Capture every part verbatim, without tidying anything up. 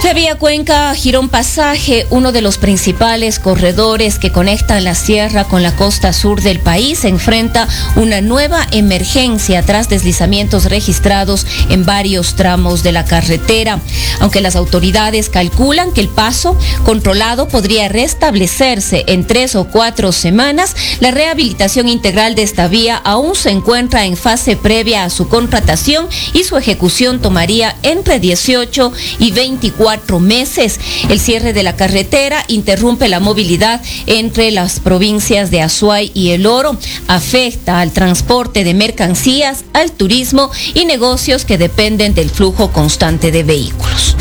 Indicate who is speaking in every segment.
Speaker 1: La vía Cuenca-Girón Pasaje, uno de los principales corredores que conectan la sierra con la costa sur del país, se enfrenta una nueva emergencia tras deslizamientos registrados en varios tramos de la carretera. Aunque las autoridades calculan que el paso controlado podría restablecerse en tres o cuatro semanas, la rehabilitación integral de esta vía aún se encuentra en fase previa a su contratación y su ejecución tomaría entre dieciocho y veinticuatro meses. El cierre de la carretera interrumpe la movilidad entre las provincias de Azuay y El Oro, afecta al transporte de mercancías, al turismo y negocios que dependen del flujo constante de vehículos.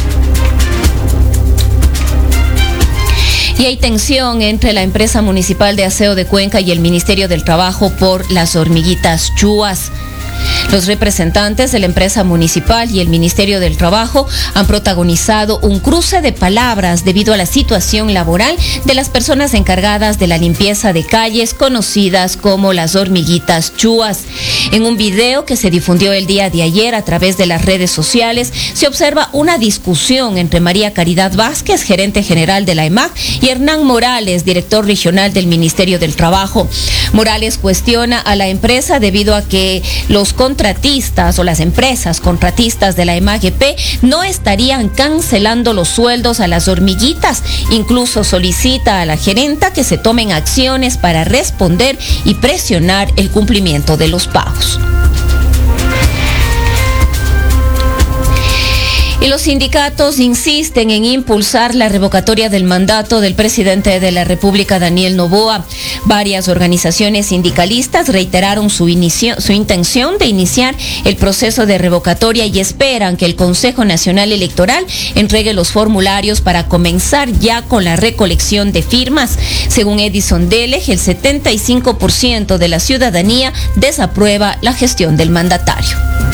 Speaker 1: Y hay tensión entre la empresa municipal de aseo de Cuenca y el Ministerio del Trabajo por las hormiguitas chúas. Los representantes de la empresa municipal y el Ministerio del Trabajo han protagonizado un cruce de palabras debido a la situación laboral de las personas encargadas de la limpieza de calles conocidas como las hormiguitas chúas. En un video que se difundió el día de ayer a través de las redes sociales, se observa una discusión entre María Caridad Vázquez, gerente general de la E M A C, y Hernán Morales, director regional del Ministerio del Trabajo. Morales cuestiona a la empresa debido a que los contratistas o las empresas contratistas de la E M A G P no estarían cancelando los sueldos a las hormiguitas. Incluso solicita a la gerenta que se tomen acciones para responder y presionar el cumplimiento de los pagos. Y los sindicatos insisten en impulsar la revocatoria del mandato del presidente de la República, Daniel Noboa. Varias organizaciones sindicalistas reiteraron su, inicio, su intención de iniciar el proceso de revocatoria y esperan que el Consejo Nacional Electoral entregue los formularios para comenzar ya con la recolección de firmas. Según Edison Delej, el setenta y cinco por ciento de la ciudadanía desaprueba la gestión del mandatario.